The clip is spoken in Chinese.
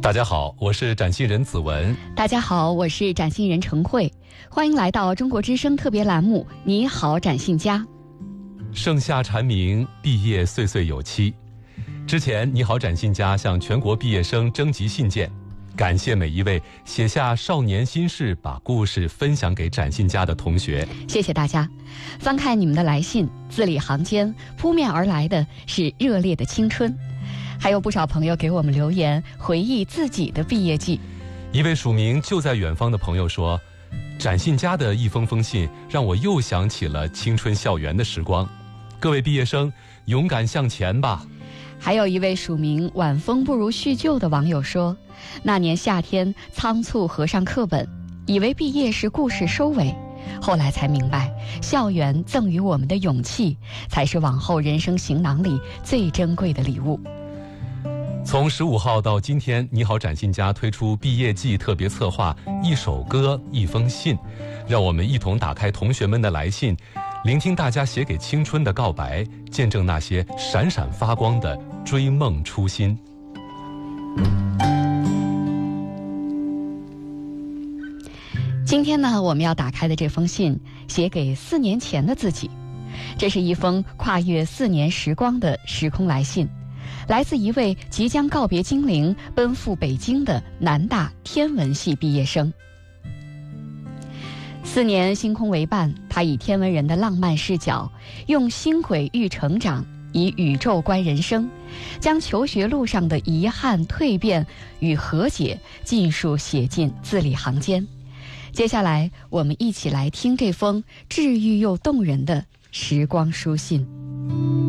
大家好，我是展信人子文。 大家好，我是展信人程慧。欢迎来到中国之声特别栏目《你好，展信家》。 盛夏蝉鸣，毕业岁岁有期。之前你好，展信家向全国毕业生征集信件，感谢每一位写下少年心事、把故事分享给展信家的同学。 谢谢大家。翻看你们的来信，字里行间扑面而来的是热烈的青春。还有不少朋友给我们留言，回忆自己的毕业季。 一位署名就在远方的朋友说，展信家的一封封信让我又想起了青春校园的时光。各位毕业生，勇敢向前吧。 还有一位署名晚风不如叙旧的网友说，那年夏天仓促合上课本，以为毕业是故事收尾，后来才明白，校园赠予我们的勇气才是往后人生行囊里最珍贵的礼物。 从15号到今天，你好，展信家推出毕业季特别策划一首歌一封信，让我们一同打开同学们的来信，聆听大家写给青春的告白，见证那些闪闪发光的追梦初心。 今天呢，我们要打开的这封信写给4年前的自己，这是一封跨越4年时光的时空来信，来自一位即将告别金陵奔赴北京的南大天文系毕业生。4年星空为伴，他以天文人的浪漫视角，用星轨喻成长，以宇宙观人生，将求学路上的遗憾、蜕变与和解尽数写进字里行间。接下来我们一起来听这封治愈又动人的时光书信。